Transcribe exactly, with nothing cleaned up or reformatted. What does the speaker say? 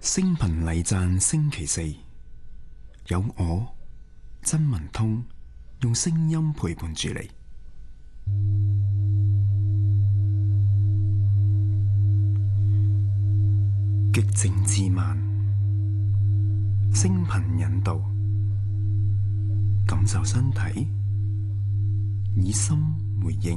聲頻禮讚星期四，有我曾文通用聲音陪伴住你。極靜自慢，聲頻引導，感受身體，以心回應。